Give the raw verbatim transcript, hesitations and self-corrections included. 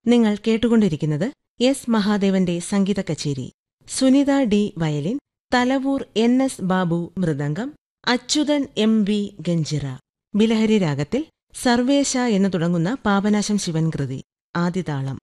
നിങ്ങൾ കേട്ടുകൊണ്ടിരിക്കുന്നത് എസ് മഹാദേവന്റെ സംഗീത കച്ചേരി. Sunitha D violin, Thalavoor N S Babu mridangam, Achuthan M V ganjira. Bilahari രാഗത്തിൽ സർവേശ എന്നു തുടങ്ങുന്ന പാപനാശം ശിവൻ കൃതി. ആദിതാളം.